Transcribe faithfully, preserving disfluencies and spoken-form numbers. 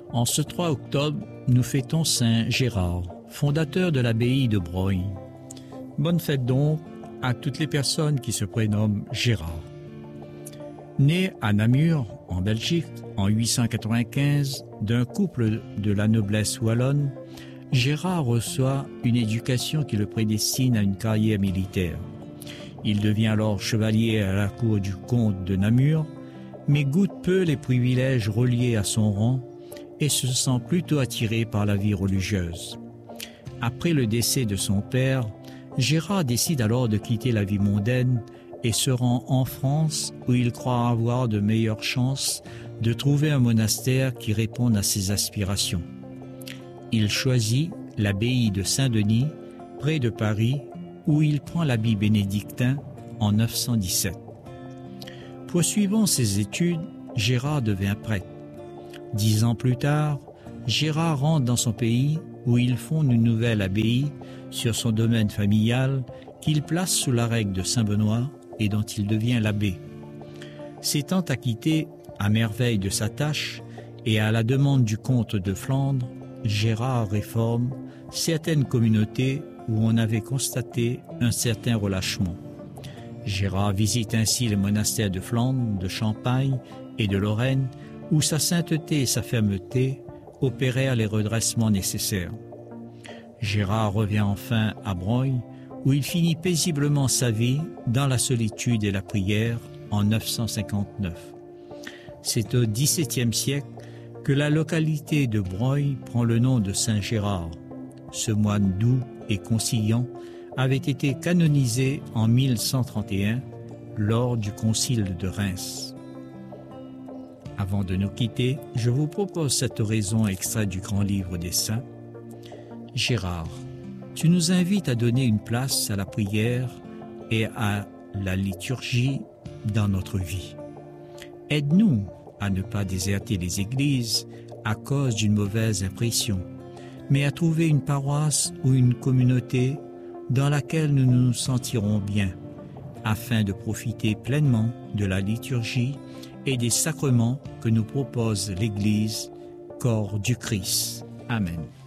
En ce trois octobre, nous fêtons Saint Gérard, fondateur de l'abbaye de Broglie. Bonne fête donc à toutes les personnes qui se prénomment Gérard. Né à Namur, en Belgique, en huit cent quatre-vingt-quinze, d'un couple de la noblesse wallonne, Gérard reçoit une éducation qui le prédestine à une carrière militaire. Il devient alors chevalier à la cour du comte de Namur, mais goûte peu les privilèges reliés à son rang et se sent plutôt attiré par la vie religieuse. Après le décès de son père, Gérard décide alors de quitter la vie mondaine et se rend en France où il croit avoir de meilleures chances de trouver un monastère qui réponde à ses aspirations. Il choisit l'abbaye de Saint-Denis, près de Paris, où il prend l'habit bénédictin en neuf cent dix-sept. Poursuivant ses études, Gérard devient prêtre. Dix ans plus tard, Gérard rentre dans son pays où il fonde une nouvelle abbaye sur son domaine familial qu'il place sous la règle de Saint-Benoît et dont il devient l'abbé. S'étant acquitté à merveille de sa tâche et à la demande du comte de Flandre, Gérard réforme certaines communautés où on avait constaté un certain relâchement. Gérard visite ainsi les monastères de Flandre, de Champagne et de Lorraine, où sa sainteté et sa fermeté opérèrent les redressements nécessaires. Gérard revient enfin à Broglie, où il finit paisiblement sa vie dans la solitude et la prière en neuf cent cinquante-neuf. C'est au dix-septième siècle que la localité de Broglie prend le nom de Saint Gérard. Ce moine doux et conciliant avait été canonisé en mille cent trente et un lors du concile de Reims. Avant de nous quitter, je vous propose cette oraison extraite du grand livre des saints. Gérard, tu nous invites à donner une place à la prière et à la liturgie dans notre vie. Aide-nous à ne pas déserter les églises à cause d'une mauvaise impression, mais à trouver une paroisse ou une communauté dans laquelle nous nous sentirons bien, afin de profiter pleinement de la liturgie et des sacrements que nous propose l'Église, corps du Christ. Amen.